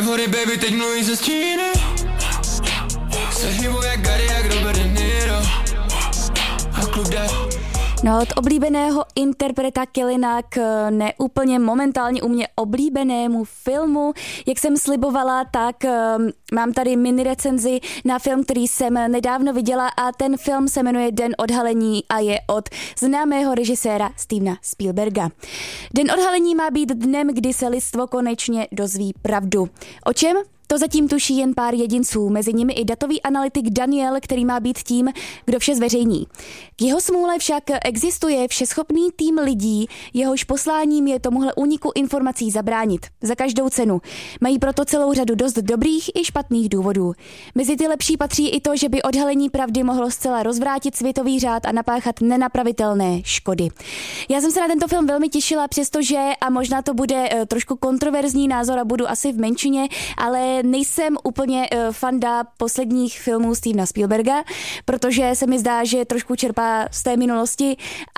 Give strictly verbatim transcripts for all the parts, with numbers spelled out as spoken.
iPhone, baby, teď mluví ze stíny. Se hýbu jak Gary, jak Robert De Niro. A klub jde. No od oblíbeného interpreta Kellina k neúplně momentálně u mě oblíbenému filmu. Jak jsem slibovala, tak um, mám tady mini recenzi na film, který jsem nedávno viděla a ten film se jmenuje Den odhalení a je od známého režiséra Stevena Spielberga. Den odhalení má být dnem, kdy se lidstvo konečně dozví pravdu. O čem? To zatím tuší jen pár jedinců, mezi nimi i datový analytik Daniel, který má být tím, kdo vše zveřejní. K jeho smůle však existuje všeschopný tým lidí, jehož posláním je tomuhle úniku informací zabránit. Za každou cenu. Mají proto celou řadu dost dobrých i špatných důvodů. Mezi ty lepší patří i to, že by odhalení pravdy mohlo zcela rozvrátit světový řád a napáchat nenapravitelné škody. Já jsem se na tento film velmi těšila, přestože, a možná to bude trošku kontroverzní názor a budu asi v menšině, ale nejsem úplně uh, fanda posledních filmů Stevena Spielberga, protože se mi zdá, že trošku čerpá z té minulosti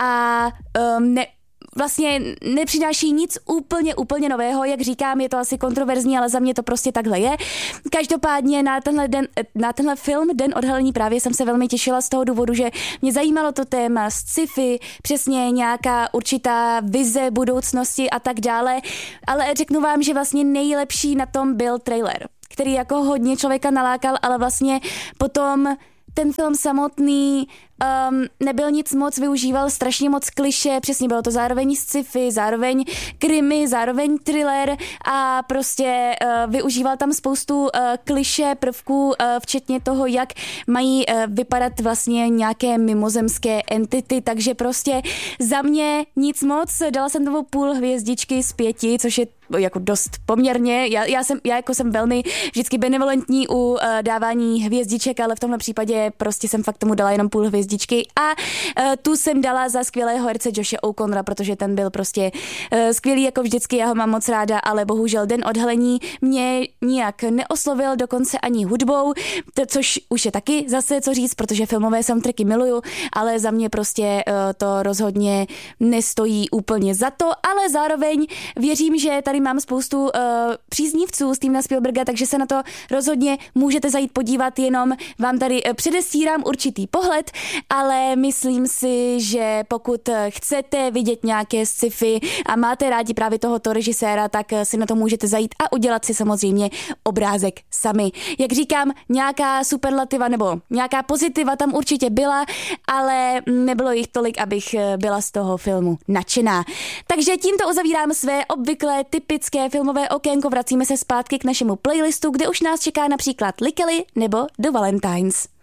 a um, ne, vlastně nepřináší nic úplně, úplně nového. Jak říkám, je to asi kontroverzní, ale za mě to prostě takhle je. Každopádně na tenhle, den, na tenhle film Den odhalení právě jsem se velmi těšila z toho důvodu, že mě zajímalo to téma sci-fi, přesně nějaká určitá vize budoucnosti a tak dále, ale řeknu vám, že vlastně nejlepší na tom byl trailer, který jako hodně člověka nalákal, ale vlastně potom ten film samotný um, nebyl nic moc, využíval strašně moc kliše, přesně bylo to zároveň sci-fi, zároveň krimi, zároveň thriller a prostě uh, využíval tam spoustu uh, kliše prvků, uh, včetně toho, jak mají uh, vypadat vlastně nějaké mimozemské entity, takže prostě za mě nic moc, dala jsem tomu půl hvězdičky z pěti, což je jako dost poměrně. Já, já, jsem, já jako jsem velmi vždycky benevolentní u uh, dávání hvězdiček, ale v tomhle případě prostě jsem fakt tomu dala jenom půl hvězdičky a uh, tu jsem dala za skvělého herce Joshe O'Connora, protože ten byl prostě uh, skvělý jako vždycky, já ho mám moc ráda, ale bohužel Den odhalení mě nijak neoslovil, dokonce ani hudbou, to, což už je taky zase co říct, protože filmové soundtracky miluju, ale za mě prostě uh, to rozhodně nestojí úplně za to, ale zároveň věřím, že tady mám spoustu uh, příznivců Stevena Spielberga, takže se na to rozhodně můžete zajít podívat, jenom vám tady uh, předestírám určitý pohled, ale myslím si, že pokud chcete vidět nějaké sci-fi a máte rádi právě tohoto režiséra, tak uh, si na to můžete zajít a udělat si samozřejmě obrázek sami. Jak říkám, nějaká superlativa nebo nějaká pozitiva tam určitě byla, ale nebylo jich tolik, abych byla z toho filmu nadšená. Takže tímto uzavírám své obvyklé typické filmové okénko, vracíme se zpátky k našemu playlistu, kde už nás čeká například Likely nebo The Valentines.